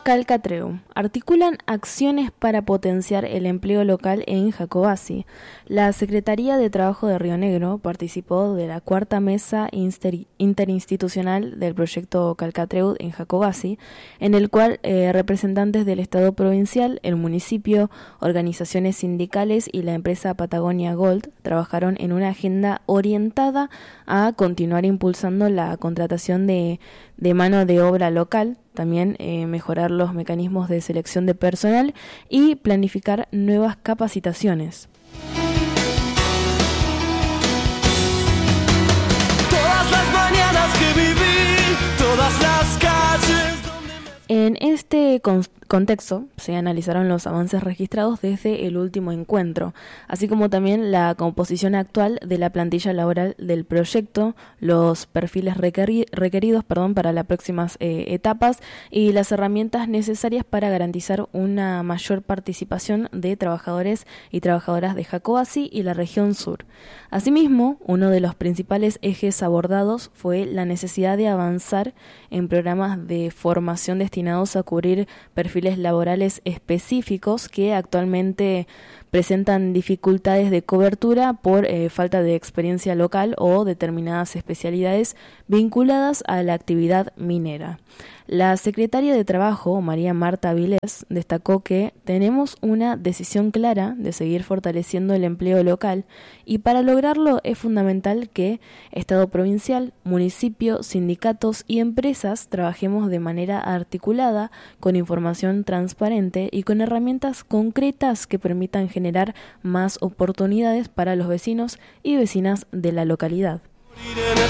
Calcatreu. Articulan acciones para potenciar el empleo local en Jacobasi. La Secretaría de Trabajo de Río Negro participó de la cuarta mesa interinstitucional del proyecto Calcatreu en Jacobasi, en el cual representantes del Estado provincial, el municipio, organizaciones sindicales y la empresa Patagonia Gold trabajaron en una agenda orientada a continuar impulsando la contratación de mano de obra local, también mejorar los mecanismos de selección de personal y planificar nuevas capacitaciones. Todas las mañanas que viví, todas las calles. En este contexto se analizaron los avances registrados desde el último encuentro, así como también la composición actual de la plantilla laboral del proyecto, los perfiles requeridos para las próximas etapas y las herramientas necesarias para garantizar una mayor participación de trabajadores y trabajadoras de Jacobasi y la región sur. Asimismo, uno de los principales ejes abordados fue la necesidad de avanzar en programas de formación destinados a cubrir perfiles laborales específicos que actualmente presentan dificultades de cobertura por falta de experiencia local o determinadas especialidades vinculadas a la actividad minera. La secretaria de Trabajo, María Marta Vilés, destacó que tenemos una decisión clara de seguir fortaleciendo el empleo local y para lograrlo es fundamental que Estado provincial, municipio, sindicatos y empresas trabajemos de manera articulada, con información transparente y con herramientas concretas que permitan generar más oportunidades para los vecinos y vecinas de la localidad.